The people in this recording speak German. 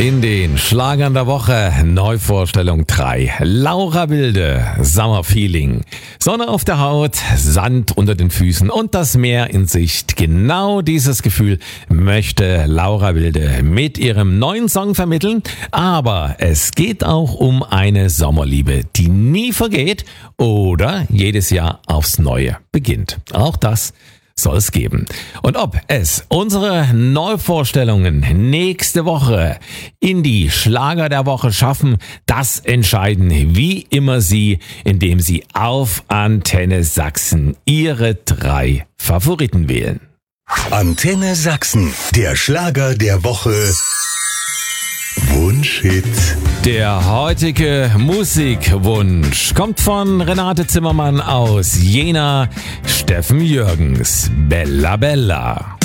In den Schlagern der Woche, Neuvorstellung 3. Laura Wilde, Summerfeeling. Sonne auf der Haut, Sand unter den Füßen und das Meer in Sicht. Genau dieses Gefühl möchte Laura Wilde mit ihrem neuen Song vermitteln. Aber es geht auch um eine Sommerliebe, die nie vergeht oder jedes Jahr aufs Neue beginnt. Auch das soll es geben. Und ob es unsere Neuvorstellungen nächste Woche in die Schlager der Woche schaffen, das entscheiden wie immer Sie, indem Sie auf Antenne Sachsen Ihre 3 Favoriten wählen. Antenne Sachsen, der Schlager der Woche. Wunschhit. Der heutige Musikwunsch kommt von Renate Zimmermann aus Jena, Steffen Jürgens, Bella Bella.